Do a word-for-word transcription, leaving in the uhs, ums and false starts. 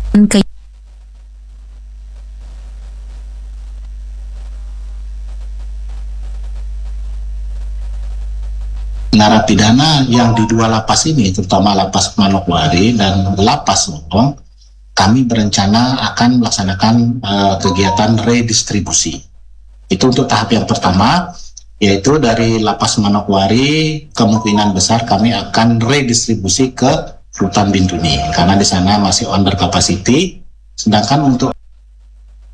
ke narapidana yang di dua lapas ini, terutama lapas Manokwari dan lapas Motong, kami berencana akan melaksanakan uh, kegiatan redistribusi. Itu untuk tahap yang pertama, yaitu dari lapas Manokwari kemungkinan besar kami akan redistribusi ke Rutan Bintuni karena di sana masih under capacity. Sedangkan untuk